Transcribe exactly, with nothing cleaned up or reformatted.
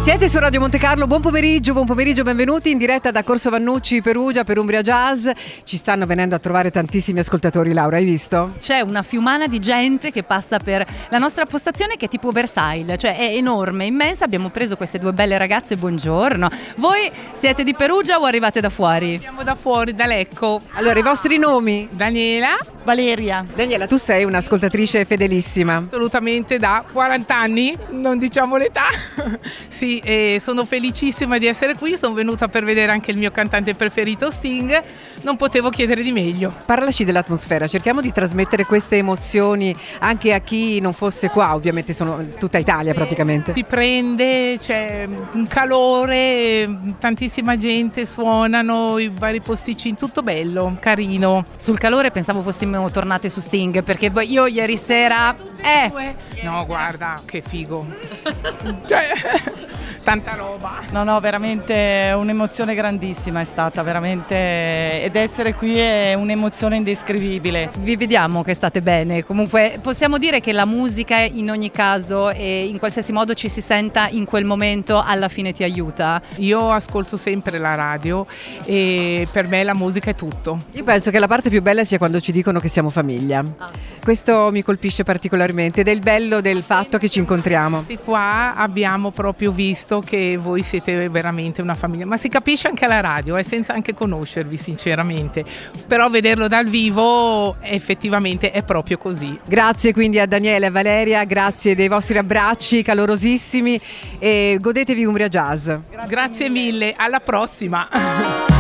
Siete su Radio Monte Carlo, buon pomeriggio, buon pomeriggio, benvenuti in diretta da Corso Vannucci, Perugia, per Umbria Jazz. Ci stanno venendo a trovare tantissimi ascoltatori, Laura, hai visto? C'è una fiumana di gente che passa per la nostra postazione che è tipo Versailles, cioè è enorme, immensa. Abbiamo preso queste due belle ragazze, buongiorno. Voi siete di Perugia o arrivate da fuori? Siamo da fuori, da Lecco. Allora, i vostri nomi? Daniela. Valeria. Daniela, tu sei un'ascoltatrice fedelissima. Assolutamente da quaranta anni, non diciamo l'età. Sì, e sono felicissima di essere qui, sono venuta per vedere anche il mio cantante preferito Sting, non potevo chiedere di meglio. Parlaci dell'atmosfera, cerchiamo di trasmettere queste emozioni anche a chi non fosse qua, ovviamente sono tutta Italia praticamente. Ti prende, c'è un calore, tantissima gente, suonano i vari posticini, tutto bello, carino. Sul calore pensavo fossimo tornate su Sting, perché io ieri sera... Eh! No, guarda, che figo. Cioè... tanta roba. No, no, veramente un'emozione grandissima è stata, veramente, ed essere qui è un'emozione indescrivibile. Vi vediamo che state bene, comunque possiamo dire che la musica in ogni caso e in qualsiasi modo ci si senta in quel momento alla fine ti aiuta? Io ascolto sempre la radio e per me la musica è tutto. Io penso che la parte più bella sia quando ci dicono che siamo famiglia. Ah, sì. Questo mi colpisce particolarmente ed è il bello del fatto che ci incontriamo. E qua abbiamo proprio visto che voi siete veramente una famiglia, ma si capisce anche alla radio, eh, senza anche conoscervi sinceramente, però vederlo dal vivo effettivamente è proprio così. Grazie quindi a Daniele e a Valeria, grazie dei vostri abbracci calorosissimi e godetevi Umbria Jazz. Grazie, Grazie mille, alla prossima.